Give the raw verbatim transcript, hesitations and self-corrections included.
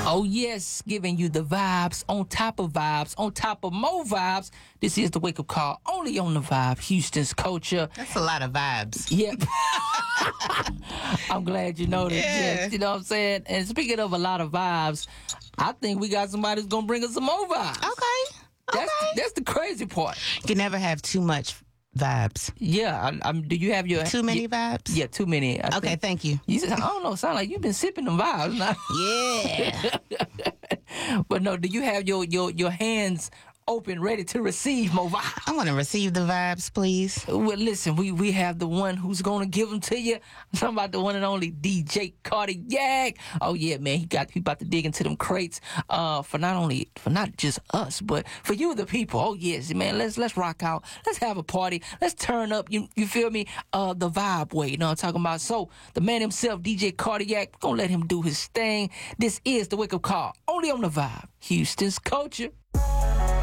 Oh, yes, giving you the vibes on top of vibes, on top of more vibes. This is the wake-up call, only on the Vibe, Houston's culture. That's a lot of vibes. Yep. I'm glad you noticed. Yeah. Yes, you know what I'm saying? And speaking of a lot of vibes, I think we got somebody who's going to bring us some more vibes. Okay. That's, okay. that's the crazy part. You can never have too much vibes. Yeah. I, I'm, do you have your... Too many your, vibes? Yeah, too many. I okay, think. thank you. You said, I don't know, sound like you've been sipping them vibes now. Yeah. But no, do you have your, your, your hands open, ready to receive more vibes? I want to receive the vibes, please. Well, listen, we, we have the one who's going to give them to you. I'm talking about the one and only D J Cardiac. Oh, yeah, man, he got he about to dig into them crates uh, for not only, for not just us, but for you, the people. Oh, yes, man, let's let's rock out. Let's have a party. Let's turn up, you you feel me, uh, the vibe way, you know what I'm talking about? So, the man himself, D J Cardiac, going to let him do his thing. This is the wake-up call, only on the Vibe, Houston's culture.